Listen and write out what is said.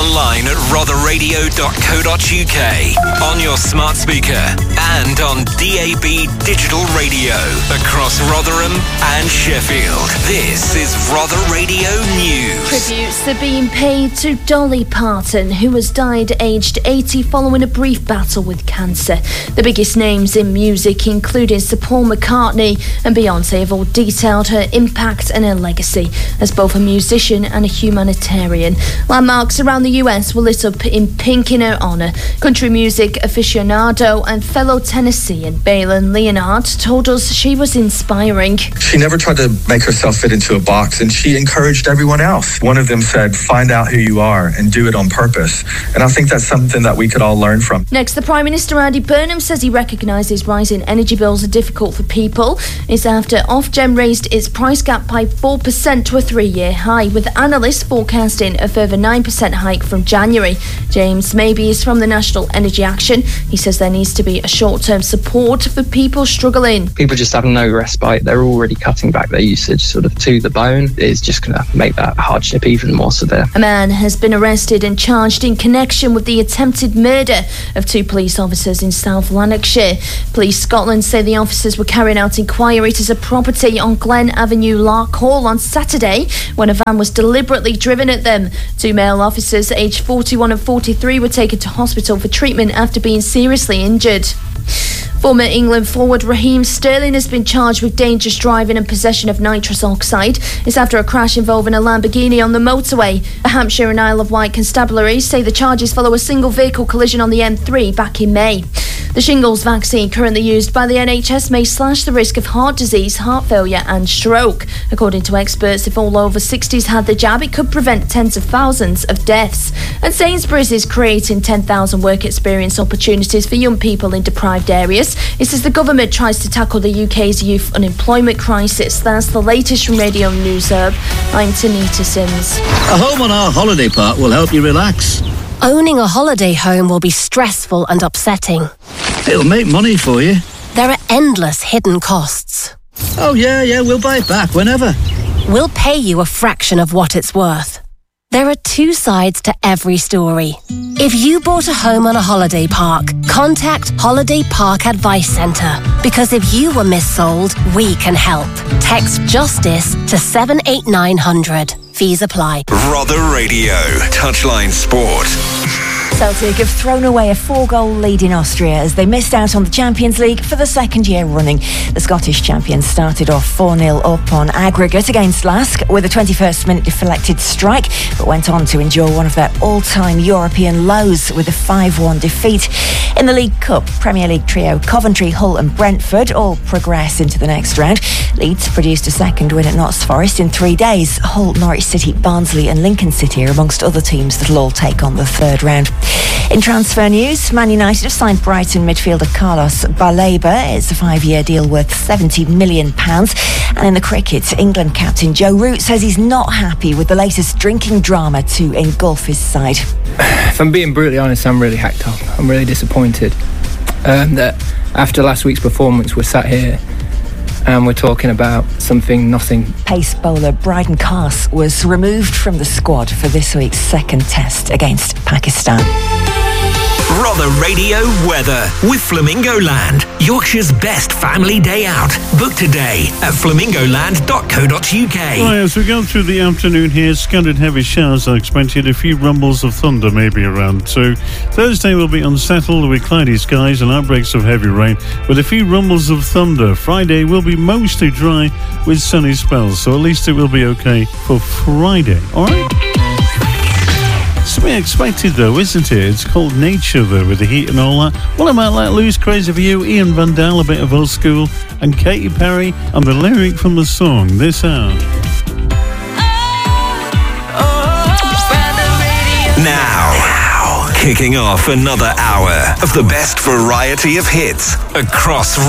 online at rotherradio.co.uk, on your smart speaker, and on DAB digital radio across Rotherham and Sheffield. This is Rother Radio News. Tributes are being paid to Dolly Parton, who has died aged 80 following a brief battle with cancer. The biggest names in music, including Sir Paul McCartney and Beyoncé, have all detailed her impact and her legacy as both a musician and a humanitarian. Landmarks around the US were lit up in pink in her honour. Country music aficionado and fellow Tennessean Balin Leonard told us she was inspiring. She never tried to make herself fit into a box, and she encouraged everyone else. One of them said, find out who you are and do it on purpose. And I think that's something that we could all learn from. Next, the Prime Minister Andy Burnham says he recognises rising energy bills are difficult for people. It's after Ofgem raised its price gap by 4% to a 3-year high, with analysts forecasting a further 9% hike from January. James Maybe is from the National Energy Action. He says there needs to be a short-term support for people struggling. People just have no respite. They're already cutting back their usage sort of to the bone. It's just going to make that hardship even more severe. A man has been arrested and charged in connection with the attempted murder of 2 police officers in South Lanarkshire. Police Scotland say the officers were carrying out inquiries at a property on Glen Avenue, Larkhall on Saturday when a van was deliberately driven at them. 2 male officers aged 41 and 43 were taken to hospital for treatment after being seriously injured. Former England forward Raheem Sterling has been charged with dangerous driving and possession of nitrous oxide. It's after a crash involving a Lamborghini on the motorway. The Hampshire and Isle of Wight constabularies say the charges follow a single vehicle collision on the M3 back in May. The shingles vaccine currently used by the NHS may slash the risk of heart disease, heart failure and stroke. According to experts, if all over 60s had the jab, it could prevent tens of thousands of deaths. And Sainsbury's is creating 10,000 work experience opportunities for young people in deprived areas. It's as the government tries to tackle the UK's youth unemployment crisis. That's the latest from Radio News Hub. I'm Tanita Sims. A home on our holiday park will help you relax. Owning a holiday home will be stressful and upsetting. It'll make money for you. There are endless hidden costs. Oh, yeah, we'll buy it back whenever. We'll pay you a fraction of what it's worth. There are 2 sides to every story. If you bought a home on a holiday park, contact Holiday Park Advice Centre. Because if you were missold, we can help. Text JUSTICE to 78900. Fees apply. Rother Radio, Touchline Sport. Celtic have thrown away a 4-goal lead in Austria as they missed out on the Champions League for the 2nd year running. The Scottish champions started off 4-0 up on aggregate against Lask with a 21st minute deflected strike, but went on to endure one of their all-time European lows with a 5-1 defeat. In the League Cup, Premier League trio Coventry, Hull and Brentford all progress into the next round. Leeds produced a second win at Notts Forest in 3 days. Hull, Norwich City, Barnsley and Lincoln City are amongst other teams that will all take on the third round. In transfer news, Man United have signed Brighton midfielder Carlos Baleba. It's a 5-year deal worth £70 million. And in the cricket, England captain Joe Root says he's not happy with the latest drinking drama to engulf his side. If I'm being brutally honest, I'm really hacked up. I'm really disappointed that after last week's performance we're sat here and we're talking about nothing. Pace bowler Bryden Carse was removed from the squad for this week's second test against Pakistan. Rother Radio weather with Flamingo Land, Yorkshire's best family day out. Book today at flamingoland.co.uk. Right, as we go through the afternoon here, scattered heavy showers are expected. A few rumbles of thunder may be around too. Thursday will be unsettled with cloudy skies and outbreaks of heavy rain with a few rumbles of thunder. Friday will be mostly dry with sunny spells, so at least it will be okay for Friday. All right? Something expected though, isn't it? It's called nature though, with the heat and all that. What about Let Loose, Crazy for You, Ian Van Dahl, a bit of old school, and Katy Perry, and the lyric from the song this hour. Now, kicking off another hour of the best variety of hits across